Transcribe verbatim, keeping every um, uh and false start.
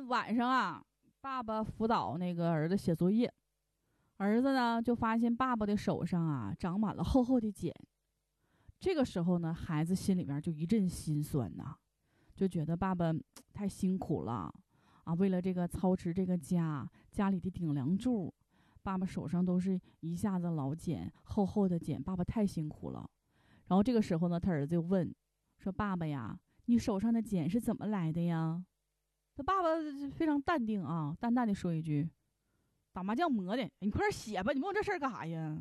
天晚上啊，爸爸辅导那个儿子写作业，儿子呢就发现爸爸的手上啊长满了厚厚的茧。这个时候呢，孩子心里面就一阵心酸呐，就觉得爸爸太辛苦了啊，为了这个操持这个家，家里的顶梁柱，爸爸手上都是一下子老茧，厚厚的茧，爸爸太辛苦了。然后这个时候呢，他儿子就问说：“爸爸呀，你手上的茧是怎么来的呀？”他爸爸非常淡定啊，淡淡的说一句：“打麻将磨的。”你快点写吧，你问我这事儿干啥呀？